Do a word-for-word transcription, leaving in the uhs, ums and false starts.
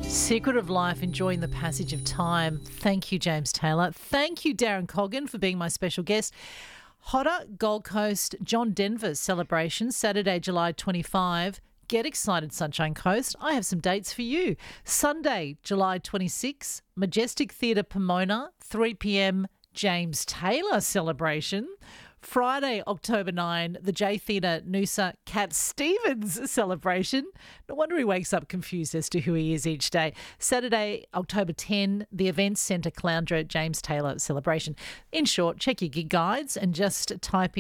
Secret of Life, enjoying the passage of time. Thank you, James Taylor. Thank you, Darren Coggan, for being my special guest. Hotter Gold Coast John Denver celebration, Saturday, July twenty-fifth. Get excited, Sunshine Coast. I have some dates for you. Sunday, July twenty-sixth, Majestic Theatre Pomona, three p.m, James Taylor celebration. Friday, October ninth, the J Theatre Noosa Cat Stevens celebration. No wonder he wakes up confused as to who he is each day. Saturday, October tenth, the Events Centre Caloundra James Taylor celebration. In short, check your gig guides and just type in